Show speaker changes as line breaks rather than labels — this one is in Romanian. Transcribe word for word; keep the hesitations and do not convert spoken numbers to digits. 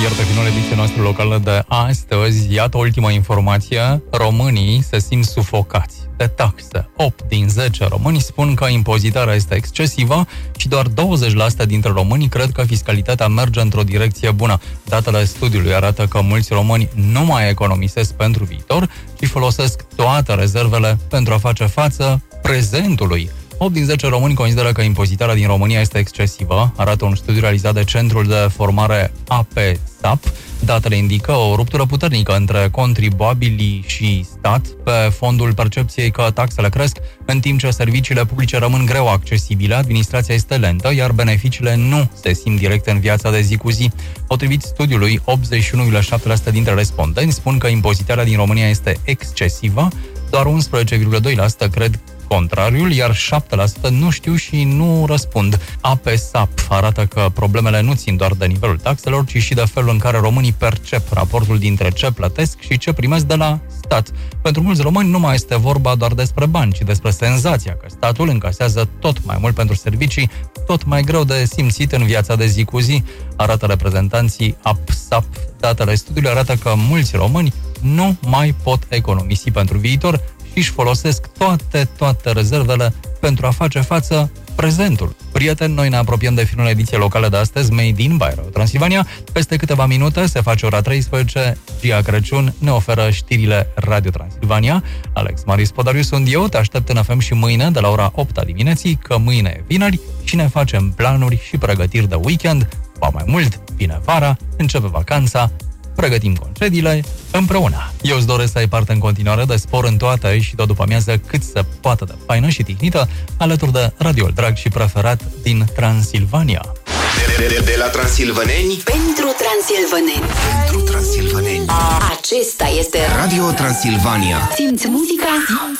Iar pe finalul ediției noastre locală de astăzi, iată ultima informație, românii se simt sufocați de taxe. opt din zece români spun că impozitarea este excesivă și doar douăzeci la sută dintre români cred că fiscalitatea merge într-o direcție bună. Datele studiului arată că mulți români nu mai economisesc pentru viitor, ci folosesc toate rezervele pentru a face față prezentului. opt din zece români consideră că impozitarea din România este excesivă, arată un studiu realizat de Centrul de Formare A P S A P. Datele indică o ruptură puternică între contribuabilii și stat pe fondul percepției că taxele cresc, în timp ce serviciile publice rămân greu accesibile, administrația este lentă, iar beneficiile nu se simt direct în viața de zi cu zi. Potrivit studiului, optzeci și unu virgulă șapte la sută dintre respondenți spun că impozitarea din România este excesivă, doar unsprezece virgulă doi la sută cred contrariul, iar șapte la sută nu știu și nu răspund. A P S A P arată că problemele nu țin doar de nivelul taxelor, ci și de felul în care românii percep raportul dintre ce plătesc și ce primesc de la stat. Pentru mulți români nu mai este vorba doar despre bani, ci despre senzația că statul încasează tot mai mult pentru servicii, tot mai greu de simțit în viața de zi cu zi, arată reprezentanții A P S A P. Datele studiului arată că mulți români nu mai pot economisi pentru viitor și își folosesc toate, toate rezervele pentru a face față prezentul. Prieteni, noi ne apropiem de finalul ediției locale de astăzi, Made in by Radio Transilvania. Peste câteva minute se face ora treisprezece, Gia Crăciun ne oferă știrile Radio Transilvania. Alex Marius Podariu sunt eu, te aștept în F M și mâine de la ora opt a dimineții, că mâine e vineri și ne facem planuri și pregătiri de weekend. Ba mai mult, vine vara, începe vacanța, pregătim concediile împreună. Eu îți doresc să ai parte în continuare de spor în toate și de o după-amiază cât se poate de faină și tihnită, alături de radioul drag și preferat din Transilvania.
De, de, de la transilvaneni
pentru transilvaneni.
Pentru transilvaneni.
Acesta este
Radio Transilvania.
Simți muzica?